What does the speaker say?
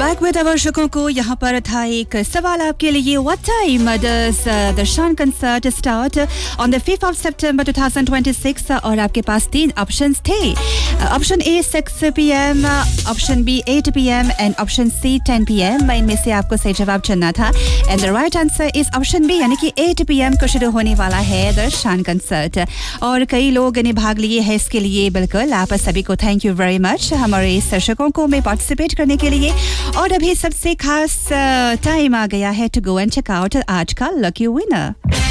Back with दर्शकों को यहाँ पर था एक सवाल आपके लिए. What time does the Shan concert start on the 5th of September 2026? और आपके पास 3 ऑप्शंस थे. Option A 6 PM, option B 8 PM and option C 10 PM. इनमें से आपको सही जवाब चुनना था. And the right answer is option B, यानी कि 8 PM को शुरू होने वाला है द शान कंसर्ट. और कई लोग ने भाग लिए हैं इसके लिए. बिल्कुल, आप सभी को थैंक यू वेरी मच हमारे दर्शकों को में पार्टिसिपेट करने के लिए. और अभी सबसे खास टाइम आ गया है to go and check out आज का लकी विनर.